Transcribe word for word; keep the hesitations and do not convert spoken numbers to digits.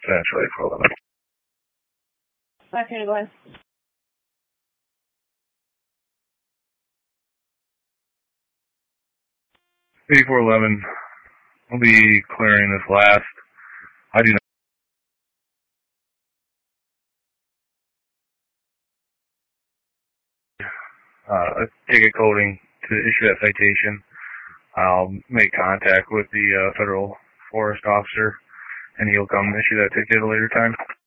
Essentially, for eleven. Okay, go ahead. eighty-four eleven, I'll be clearing this last. I do not. Uh, a ticket coding to issue that citation. I'll make contact with the uh, federal forest officer, and he'll come issue that ticket at a later time.